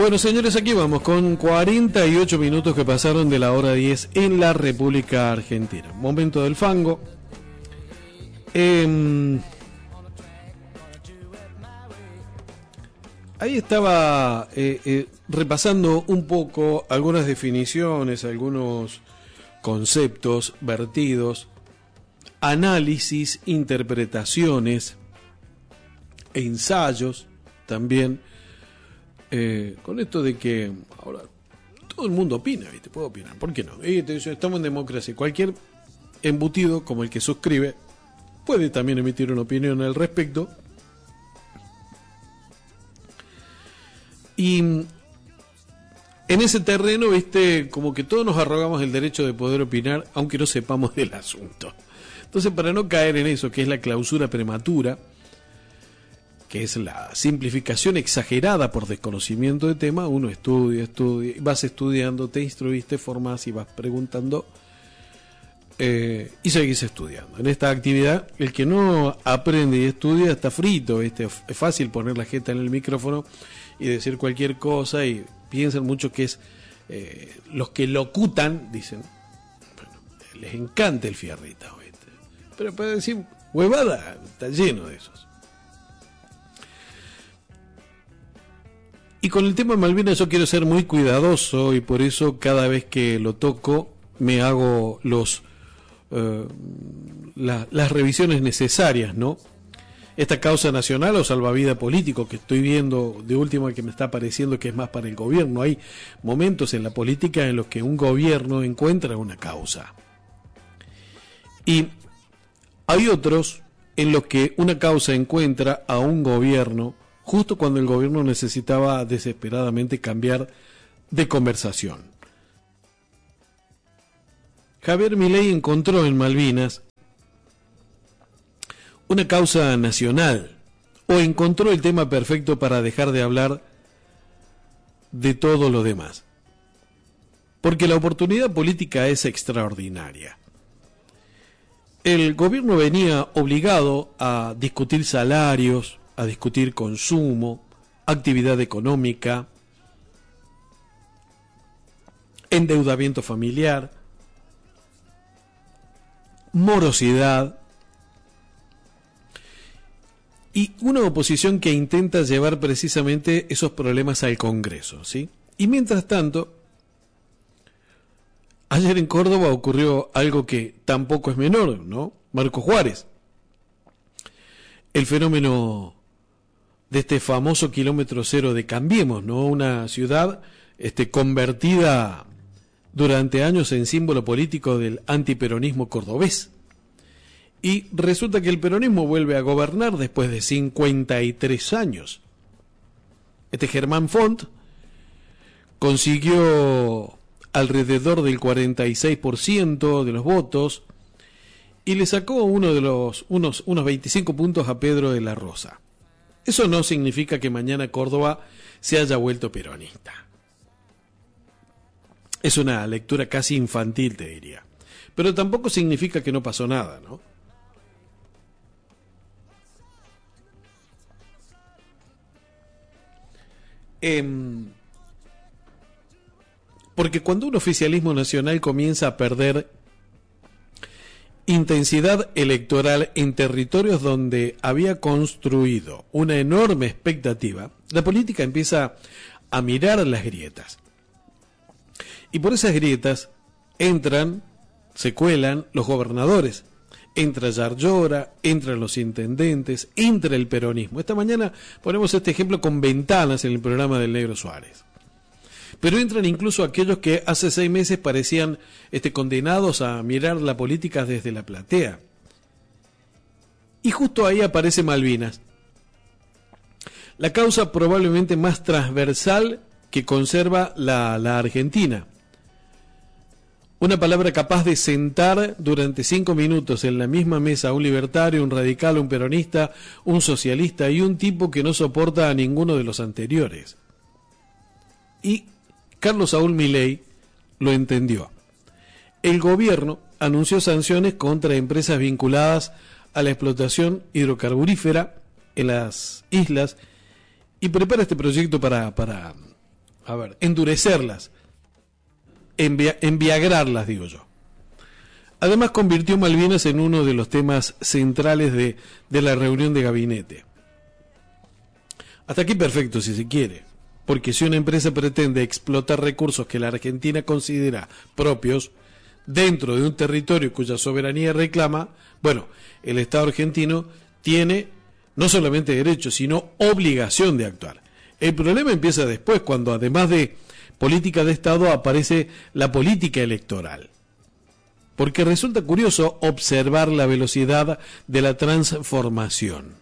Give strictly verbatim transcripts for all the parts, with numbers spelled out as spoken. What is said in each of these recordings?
Bueno, señores, aquí vamos con cuarenta y ocho minutos que pasaron de la hora diez en la República Argentina. Momento del fango. Eh, ahí estaba eh, eh, repasando un poco algunas definiciones, algunos conceptos vertidos, análisis, interpretaciones, ensayos también. Eh, con esto de que ahora todo el mundo opina, ¿viste? Puede opinar, ¿por qué no? Eh, estamos en democracia. Cualquier embutido, como el que suscribe, puede también emitir una opinión al respecto. Y en ese terreno, ¿viste? Como que todos nos arrogamos el derecho de poder opinar, aunque no sepamos del asunto. Entonces, para no caer en eso, que es la clausura prematura, que es la simplificación exagerada por desconocimiento de tema, uno estudia, estudia, vas estudiando, te instruiste, formás y vas preguntando eh, y seguís estudiando. En esta actividad, el que no aprende y estudia está frito, ¿viste? Es fácil poner la jeta en el micrófono y decir cualquier cosa, y piensan mucho que es eh, los que locutan, dicen, bueno, les encanta el fierrito, ¿viste? Pero para decir huevada, está lleno de esos. Y con el tema Malvinas yo quiero ser muy cuidadoso, y por eso cada vez que lo toco me hago los eh, la, las revisiones necesarias, ¿no? Esta causa nacional o salvavidas político que estoy viendo de última, que me está pareciendo que es más para el gobierno. Hay momentos en la política en los que un gobierno encuentra una causa. Y hay otros en los que una causa encuentra a un gobierno justo cuando el gobierno necesitaba desesperadamente cambiar de conversación. Javier Milei encontró en Malvinas una causa nacional, o encontró el tema perfecto para dejar de hablar de todo lo demás. Porque la oportunidad política es extraordinaria. El gobierno venía obligado a discutir salarios, a discutir consumo, actividad económica, endeudamiento familiar, morosidad, y una oposición que intenta llevar precisamente esos problemas al Congreso, ¿sí? Y mientras tanto, ayer en Córdoba ocurrió algo que tampoco es menor, ¿no? Marco Juárez, el fenómeno de este famoso kilómetro cero de Cambiemos, ¿no? Una ciudad este, convertida durante años en símbolo político del antiperonismo cordobés. Y resulta que el peronismo vuelve a gobernar después de cincuenta y tres años. Este Germán Font consiguió alrededor del cuarenta y seis por ciento de los votos y le sacó uno de los unos unos veinticinco puntos a Pedro de la Rosa. Eso no significa que mañana Córdoba se haya vuelto peronista. Es una lectura casi infantil, te diría. Pero tampoco significa que no pasó nada, ¿no? Eh, porque cuando un oficialismo nacional comienza a perder intensidad electoral en territorios donde había construido una enorme expectativa, la política empieza a mirar las grietas. Y por esas grietas entran, se cuelan los gobernadores, entra Yarlora, entran los intendentes, entra el peronismo. Esta mañana ponemos este ejemplo con Ventanas en el programa del Negro Suárez. Pero entran incluso aquellos que hace seis meses parecían este, condenados a mirar la política desde la platea. Y justo ahí aparece Malvinas, la causa probablemente más transversal que conserva la, la Argentina. Una palabra capaz de sentar durante cinco minutos en la misma mesa a un libertario, un radical, un peronista, un socialista y un tipo que no soporta a ninguno de los anteriores. Y Carlos Saúl Milei lo entendió. El gobierno anunció sanciones contra empresas vinculadas a la explotación hidrocarburífera en las islas y prepara este proyecto para, para a ver, endurecerlas, envia, enviagrarlas, digo yo. Además convirtió Malvinas en uno de los temas centrales de, de la reunión de gabinete. Hasta aquí perfecto si se quiere, porque si una empresa pretende explotar recursos que la Argentina considera propios dentro de un territorio cuya soberanía reclama, bueno, el Estado argentino tiene no solamente derecho, sino obligación de actuar. El problema empieza después, cuando además de política de Estado aparece la política electoral. Porque resulta curioso observar la velocidad de la transformación.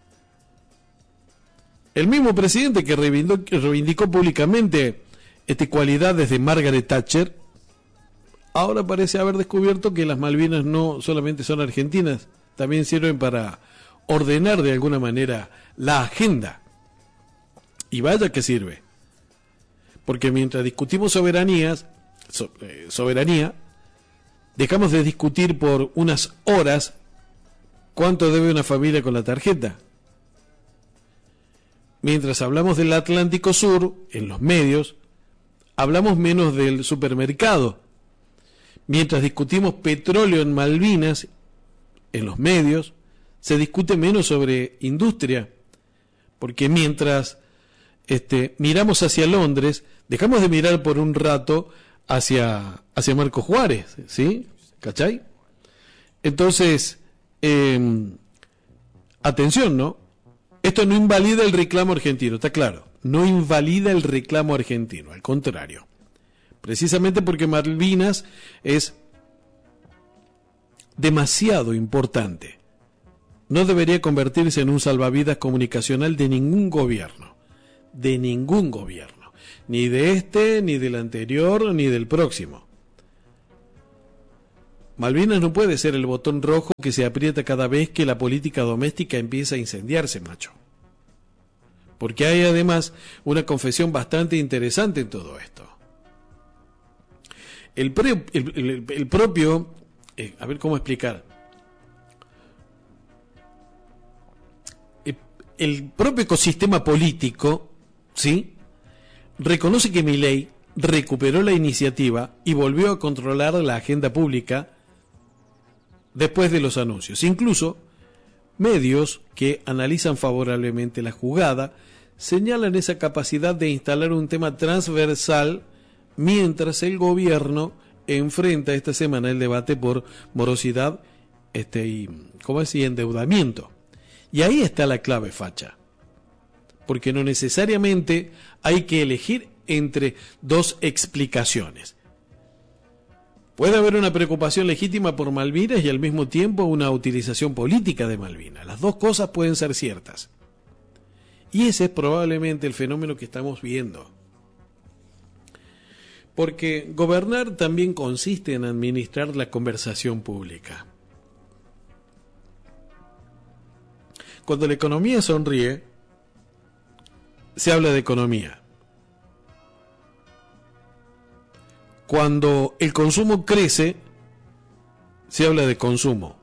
El mismo presidente que reivindicó, que reivindicó públicamente este, cualidades de Margaret Thatcher, ahora parece haber descubierto que las Malvinas no solamente son argentinas, también sirven para ordenar de alguna manera la agenda. Y vaya que sirve. Porque mientras discutimos soberanías, so, eh, soberanía, dejamos de discutir por unas horas cuánto debe una familia con la tarjeta. Mientras hablamos del Atlántico Sur, en los medios, hablamos menos del supermercado. Mientras discutimos petróleo en Malvinas, en los medios, se discute menos sobre industria. Porque mientras este, miramos hacia Londres, dejamos de mirar por un rato hacia, hacia Marco Juárez, ¿sí? ¿Cachai? Entonces, eh, atención, ¿no? Esto no invalida el reclamo argentino, está claro. No invalida el reclamo argentino, al contrario. Precisamente porque Malvinas es demasiado importante. No debería convertirse en un salvavidas comunicacional de ningún gobierno. De ningún gobierno. Ni de este, ni del anterior, ni del próximo. Malvinas no puede ser el botón rojo que se aprieta cada vez que la política doméstica empieza a incendiarse, macho. Porque hay además una confesión bastante interesante en todo esto. El, pre, el, el, el propio, eh, a ver cómo explicar, el, el propio ecosistema político, ¿sí?, reconoce que Milei recuperó la iniciativa y volvió a controlar la agenda pública después de los anuncios. Incluso medios que analizan favorablemente la jugada señalan esa capacidad de instalar un tema transversal mientras el gobierno enfrenta esta semana el debate por morosidad este, y, ¿cómo es? y endeudamiento. Y ahí está la clave, facha. Porque no necesariamente hay que elegir entre dos explicaciones. Puede haber una preocupación legítima por Malvinas y al mismo tiempo una utilización política de Malvinas. Las dos cosas pueden ser ciertas. Y ese es probablemente el fenómeno que estamos viendo. Porque gobernar también consiste en administrar la conversación pública. Cuando la economía sonríe, se habla de economía. Cuando el consumo crece, se habla de consumo.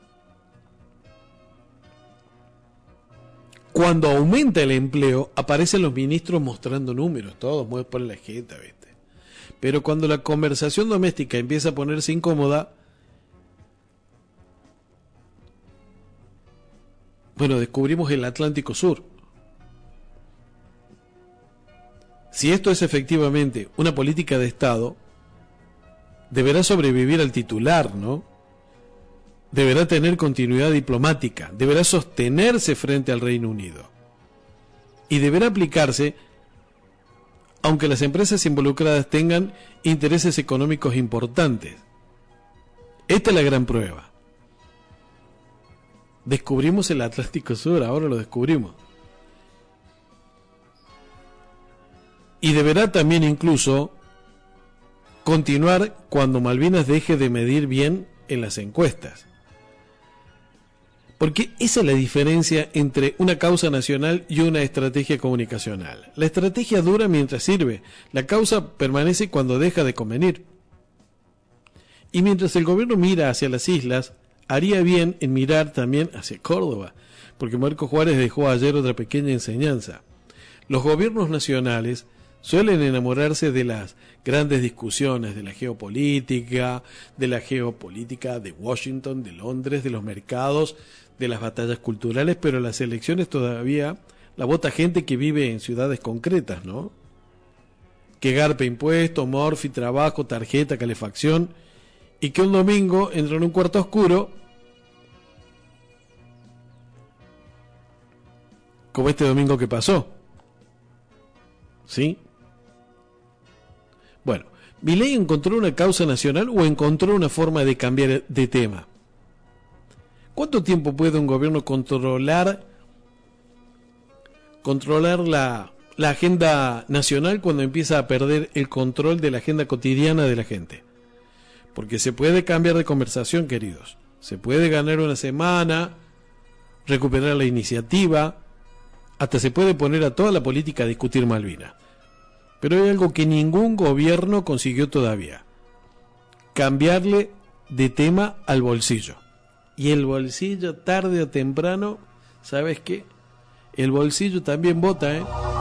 Cuando aumenta el empleo, aparecen los ministros mostrando números, todos mueven por la jeta, ¿viste? Pero cuando la conversación doméstica empieza a ponerse incómoda, bueno, descubrimos el Atlántico Sur. Si esto es efectivamente una política de Estado, deberá sobrevivir al titular, ¿no? Deberá tener continuidad diplomática, deberá sostenerse frente al Reino Unido. Y deberá aplicarse, aunque las empresas involucradas tengan intereses económicos importantes. Esta es la gran prueba. Descubrimos el Atlántico Sur, ahora lo descubrimos. Y deberá también incluso continuar cuando Malvinas deje de medir bien en las encuestas. Porque esa es la diferencia entre una causa nacional y una estrategia comunicacional. La estrategia dura mientras sirve, la causa permanece cuando deja de convenir. Y mientras el gobierno mira hacia las islas, haría bien en mirar también hacia Córdoba, porque Marco Juárez dejó ayer otra pequeña enseñanza. Los gobiernos nacionales suelen enamorarse de las grandes discusiones, de la geopolítica, de la geopolítica de Washington, de Londres, de los mercados, de las batallas culturales, pero las elecciones todavía la vota gente que vive en ciudades concretas, ¿no? Que garpe impuestos, morfi, trabajo, tarjeta, calefacción, y que un domingo entra en un cuarto oscuro, como este domingo que pasó. ¿Sí? Bueno, ¿Milei encontró una causa nacional o encontró una forma de cambiar de tema? ¿Cuánto tiempo puede un gobierno controlar controlar la, la agenda nacional cuando empieza a perder el control de la agenda cotidiana de la gente? Porque se puede cambiar de conversación, queridos. Se puede ganar una semana, recuperar la iniciativa, hasta se puede poner a toda la política a discutir Malvinas. Pero hay algo que ningún gobierno consiguió todavía: cambiarle de tema al bolsillo. Y el bolsillo, tarde o temprano, ¿sabes qué? El bolsillo también vota, ¿eh?